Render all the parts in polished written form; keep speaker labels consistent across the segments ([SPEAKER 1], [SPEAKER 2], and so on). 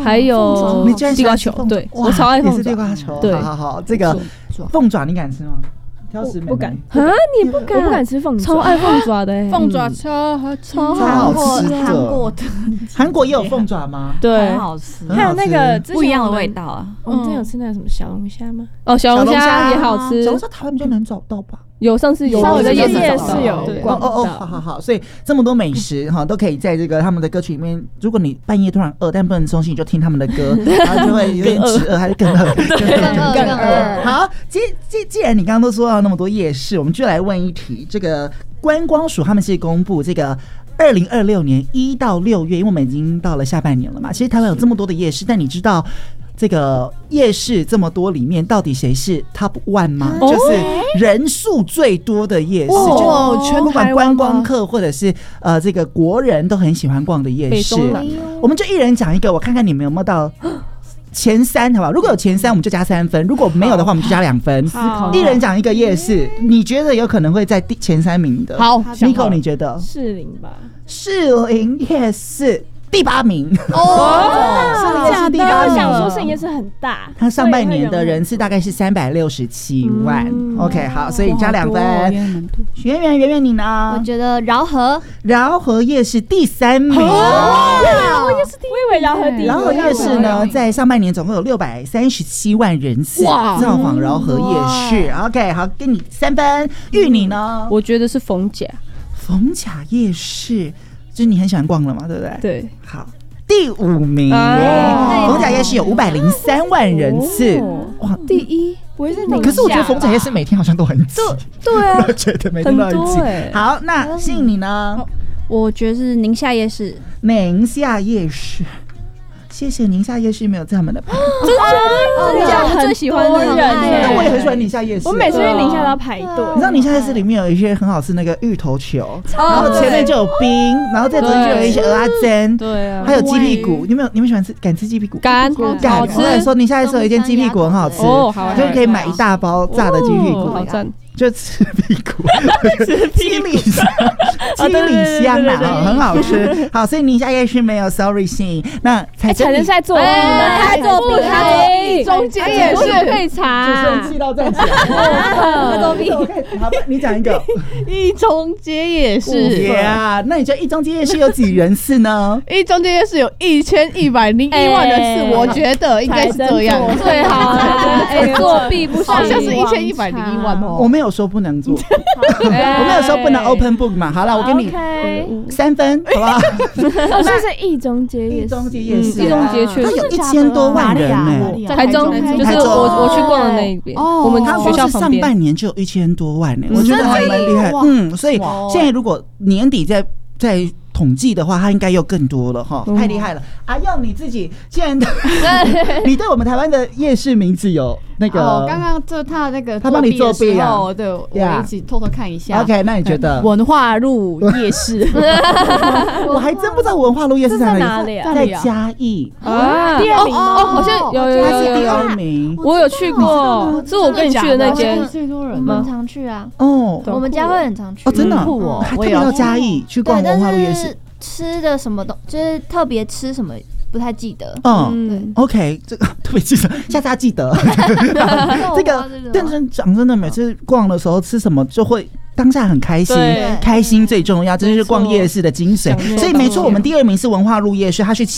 [SPEAKER 1] 还有地瓜球，对，我超爱凤爪，
[SPEAKER 2] 也是地瓜球。
[SPEAKER 1] 对，
[SPEAKER 2] 好，这个凤爪你敢吃吗？挑食
[SPEAKER 1] 不敢啊！你不敢？我不敢吃凤爪，超爱凤爪的欸，
[SPEAKER 3] 凤爪超好
[SPEAKER 2] 吃的。韩国也有凤爪吗？
[SPEAKER 1] 对，
[SPEAKER 4] 很好吃，
[SPEAKER 1] 还有那个
[SPEAKER 4] 不一样的味道啊。
[SPEAKER 1] 我们之前有吃那个什么小龙虾吗？哦，小龙虾也好吃。
[SPEAKER 2] 小龙虾台湾比较难找到吧？
[SPEAKER 1] 有，上次有在夜市有。
[SPEAKER 2] 好，所以这么多美食哈，都可以在这个他们的歌曲里面。如果你半夜突然饿，但不能松懈，你就听他们的歌，然后就会有点止饿，还是更饿，更饿。好，既然你刚刚都说到那么多夜市，我们就来问一题：这个观光署他们是公布这个2026年1到6月，因为我们已经到了下半年了嘛。其实台湾有这么多的夜市，但你知道这个夜市这么多里面，到底谁是 Top 1吗？就是人数最多的夜市，就不管观光客或者是这个国人都很喜欢逛的夜市。我们就一人讲一个，我看看你们有没有到前3，好不好？如果有前3，我们就加3分；如果没有的话，我们就加2分。一人讲一个夜市，你觉得有可能会在前3名的？
[SPEAKER 3] 好
[SPEAKER 2] ，Nico， 你觉得？
[SPEAKER 1] 士林吧，
[SPEAKER 2] 士林夜市。第8名
[SPEAKER 1] 哦，
[SPEAKER 2] 是第8名。
[SPEAKER 1] 想说士林夜市很大，
[SPEAKER 2] 它上半年的人次大概是367万。OK， 好，所以加2分。圆圆你呢？
[SPEAKER 5] 我觉得饶河
[SPEAKER 2] 夜市第3名。
[SPEAKER 1] 我也是第1位，饶河第1。
[SPEAKER 2] 饶河夜市呢，在上半年总共有637万人次造访饶河夜市。OK， 好，给你3分。玉你呢？
[SPEAKER 1] 我觉得是逢甲
[SPEAKER 2] 夜市。就是你很喜欢逛了嘛，对不对？
[SPEAKER 1] 对，
[SPEAKER 2] 好，第5名，逢甲夜市有503万人次，哇，
[SPEAKER 1] 第1，我也是。
[SPEAKER 2] 可是我觉得逢甲夜市每天好像都很挤，
[SPEAKER 1] 对啊，
[SPEAKER 2] 我觉得每天都很挤。好，那信你呢？
[SPEAKER 5] 我觉得是宁夏夜市。
[SPEAKER 2] 谢谢宁夏夜市没有在我们的排，
[SPEAKER 1] 真的很最喜欢的人，
[SPEAKER 2] 我也很喜欢宁夏夜市。
[SPEAKER 1] 我每次去宁夏都要排队。
[SPEAKER 2] 你知道宁夏夜市里面有一些很好吃那个芋头球，然后前面就有冰，然后再走进去有一些蚵仔煎，
[SPEAKER 1] 对啊，
[SPEAKER 2] 还有鸡屁股。你们喜欢敢吃鸡屁股？
[SPEAKER 1] 敢，好吃。
[SPEAKER 2] 我跟你说，宁夏夜市有一间鸡屁股很好吃，就可以买1大包炸的鸡屁股，
[SPEAKER 1] 好赞。
[SPEAKER 2] 就吃屁股，鸡里香啊，很好吃。好，所以宁夏夜市没有 ，sorry 信。那彩珍
[SPEAKER 1] 在作弊，他作弊，
[SPEAKER 3] 中间也是
[SPEAKER 1] 可以查，
[SPEAKER 2] 就生气到这样讲，作弊。好，你讲一个。
[SPEAKER 3] 一中街夜市
[SPEAKER 2] 呀，那你觉得一中街夜市有几人次呢？
[SPEAKER 3] 一中街夜市有1101万人次，我觉得应该是这样，
[SPEAKER 1] 最好啦。作弊不
[SPEAKER 3] 好像是1101万哦。
[SPEAKER 2] 我没有说不能做，我没有说不能 open book 嘛。好了，我给你3分，好不好？
[SPEAKER 1] 这是一中街夜市，一中街确实
[SPEAKER 2] 有1000多万人呢。
[SPEAKER 1] 台中就是我去逛的那一边，我们学校旁边
[SPEAKER 2] 上半年就有1000多万呢，我觉得还蛮厉害。所以现在如果年底在统计的话，它应该又更多了哈，太厉害了！阿用你自己，既然你对我们台湾的夜市名字有那个，
[SPEAKER 3] 刚刚就他那个
[SPEAKER 2] 他帮你作弊啊，
[SPEAKER 3] 对，我一起偷偷看一下。
[SPEAKER 2] OK， 那你觉得
[SPEAKER 3] 文化路夜市？
[SPEAKER 2] 我还真不知道文化路夜市在哪里，在嘉义
[SPEAKER 1] 啊，第2名哦，好像有，
[SPEAKER 2] 它是第2名，
[SPEAKER 1] 我有去过，是我跟你去的那间，
[SPEAKER 5] 最多人吗？常去啊，
[SPEAKER 2] 我
[SPEAKER 5] 们家会很常去
[SPEAKER 2] 哦，真的，还特别到嘉义去逛文化路夜市。
[SPEAKER 5] 吃的什么就是特别吃什么不太记得。
[SPEAKER 2] OK， 这个特别记得，下次要记得。这个，但是讲真的，每次逛的时候吃什么就会。当下很开心，开心最重要，这就是逛夜市的精神。所以没错，我们第2名是文化路夜市，它是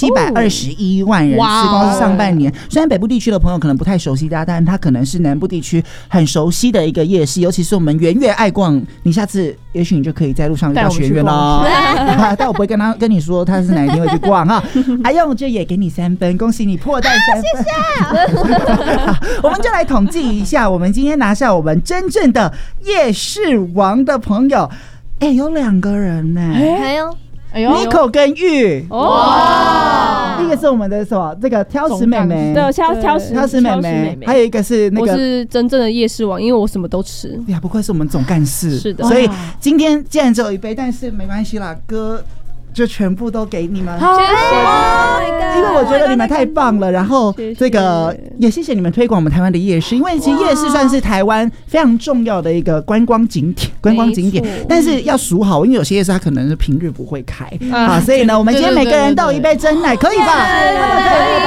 [SPEAKER 2] 721万人次，光是上半年。虽然北部地区的朋友可能不太熟悉它，但它可能是南部地区很熟悉的一个夜市，尤其是我们圆月爱逛，你下次也许你就可以在路上遇到学员咯。但我不会跟你说他是哪一天会去逛哈。哎呀，我就也给你3分，恭喜你破蛋3分。谢谢。我们就来统计一下，我们今天拿下我们真正的夜市王的朋友，有2个人呢，
[SPEAKER 5] 还有
[SPEAKER 2] Nico 跟玉，哇，一个是我们的什么这个挑食妹妹，
[SPEAKER 1] 对，挑食妹妹，
[SPEAKER 2] 还有一个是那个，
[SPEAKER 1] 我是真正的夜市王，因为我什么都吃。
[SPEAKER 2] 呀，不愧是我们总干事，
[SPEAKER 1] 是的。
[SPEAKER 2] 所以今天既然只有1杯，但是没关系啦，哥。就全部都给你们，谢谢，因为我觉得你们太棒了。然后这个也谢谢你们推广我们台湾的夜市，因为其实夜市算是台湾非常重要的一个观光景点，但是要数好，因为有些夜市它可能是平日不会开啊，所以呢，我们今天每个人都有1杯珍奶，可以吧？